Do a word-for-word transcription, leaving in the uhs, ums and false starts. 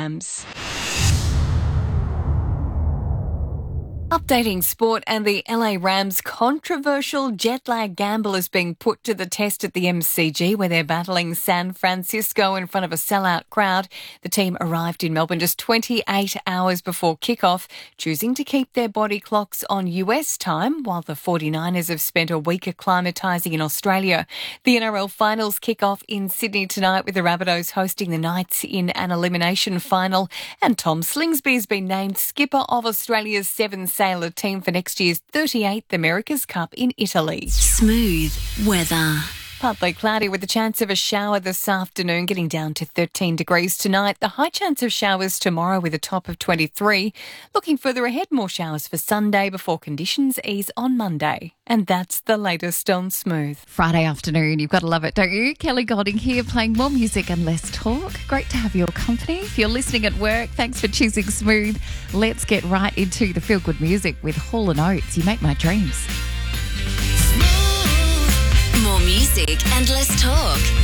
Rams. Updating sport, and the L A Rams' controversial jet lag gamble is being put to the test at the M C G, where they're battling San Francisco in front of a sellout crowd. The team arrived in Melbourne just twenty-eight hours before kickoff, choosing to keep their body clocks on U S time, while the forty-niners have spent a week acclimatising in Australia. The N R L finals kick off in Sydney tonight, with the Rabbitohs hosting the Knights in an elimination final. And Tom Slingsby has been named skipper of Australia's Seven Sailor team for next year's thirty-eighth America's Cup in Italy. Smooth weather. Partly cloudy with a chance of a shower this afternoon, getting down to thirteen degrees tonight. The high chance of showers tomorrow with a top of twenty-three. Looking further ahead, more showers for Sunday before conditions ease on Monday. And that's the latest on Smooth. Friday afternoon, you've got to love it, don't you? Kelly Golding here, playing more music and less talk. Great to have your company. If you're listening at work, thanks for choosing Smooth. Let's get right into the feel-good music with Hall and Oates. You make my dreams. More music and less talk.